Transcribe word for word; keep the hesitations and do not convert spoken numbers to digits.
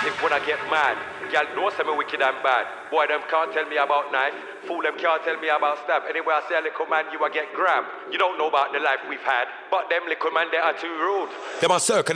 active when I get mad. Y'all know say me wicked and bad. Boy, them can't tell me about knife. Fool, them can't tell me about stab. Anyway, I say a little man, you a get grabbed. You don't know about the life we've had. But them little man, they are too rude. Them a circle.